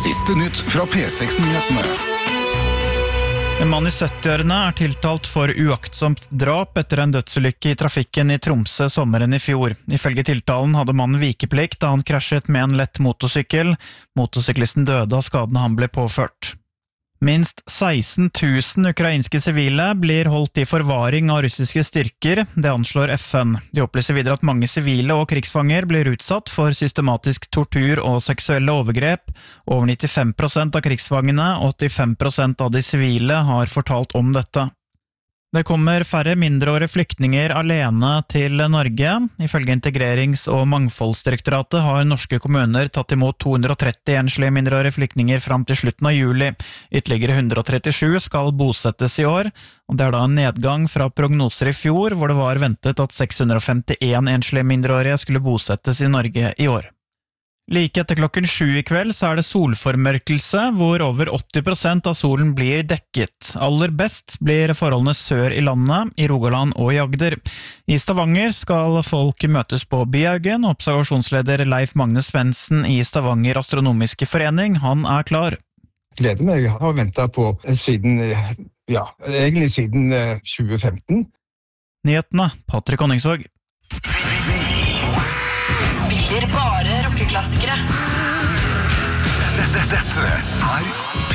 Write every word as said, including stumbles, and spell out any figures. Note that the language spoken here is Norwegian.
Siste nytt fra P seks-nyhetene. En mann i syttiårene er tiltalt for uaktsomt drap etter en dødsulykke i trafikken i Tromsø sommeren i fjor. Ifølge tiltalen hadde mannen vikeplikt da han krasjet med en lett motorsykkel. Motorsyklisten døde av skadene han ble påført. Minst seksten tusen ukrainske sivile blir holdt i forvaring av russiske styrker, det anslår F N. De opplyser videre at mange sivile og krigsfanger blir utsatt for systematisk tortur og seksuelle overgrep. Over nittifem prosent av krigsfangene og åttifem prosent av de sivile har fortalt om dette. Det kommer færre mindreårige flyktninger alene til Norge. Ifølge Integrerings- og Mangfoldsdirektoratet har norske kommuner tatt imot to hundre og tretti enslige mindreårige flyktninger fram til slutten av juli. Ytterligere hundre og trettisju skal bosettes i år, og det er da en nedgang fra prognoser i fjor, hvor det var ventet at seks hundre og femtien enslige mindreårige skulle bosettes i Norge i år. Like etter klokken sju i kveld så er det solformørkelse, hvor over åtti prosent av solen blir dekket. Aller best blir forholdene sør i landet, i Rogaland og i Agder. I Stavanger skal folk møtes på Byhaugen. Observasjonsleder Leif Magne Svendsen i Stavanger Astronomiske Forening, han er klar. Gleder meg, jeg har ventet på siden, ja, egentlig siden tjue femten. Nyhetene, Patrick Honningsvåg. Spiller bare rockeklassikere. Dette er